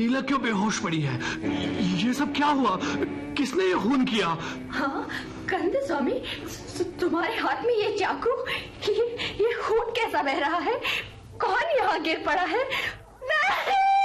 नीला क्यों बेहोश पड़ी है? ये सब क्या हुआ? किसने ये खून किया? हाँ कंद स्वामी, तुम्हारे हाथ में ये चाकू, ये खून कैसा बह रहा है? कौन यहाँ गिर पड़ा है?